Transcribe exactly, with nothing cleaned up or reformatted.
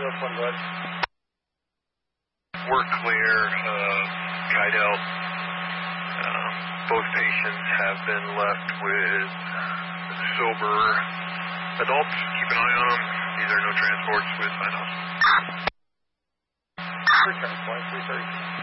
one, go ahead. We're clear, uh, Kydell. Um, both patients have been left with sober adults. Keep an eye on them. These are no transports with sign-offs. Return point, three thirty.